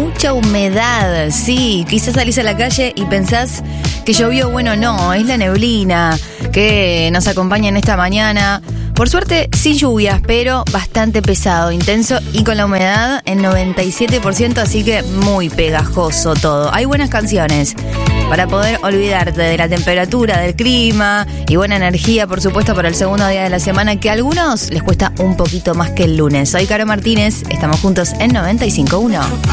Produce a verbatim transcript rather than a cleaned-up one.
mucha humedad. Sí, quizás salís a la calle y pensás que llovió. Bueno, no, es la neblina que nos acompaña en esta mañana. Por suerte, sin lluvias, pero bastante pesado, intenso y con la humedad en noventa y siete por ciento, así que muy pegajoso todo. Hay buenas canciones para poder olvidarte de la temperatura, del clima y buena energía, por supuesto, para el segundo día de la semana, que a algunos les cuesta un poquito más que el lunes. Soy Caro Martínez, estamos juntos en noventa y cinco punto uno.